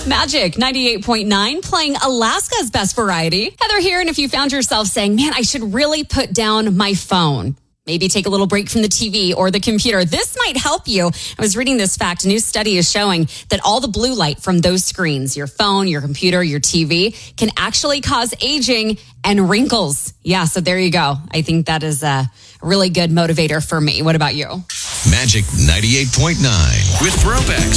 Magic 98.9 playing Alaska's best variety. Heather here, and if you found yourself saying, man, I should really put down my phone, maybe take a little break from the TV or the computer, this might help you. I was reading this fact. A new study is showing that all the blue light from those screens, your phone, your computer, your TV, can actually cause aging and wrinkles. Yeah, so there you go. I think that is a really good motivator for me. What about you? Magic 98.9 with Throwbacks.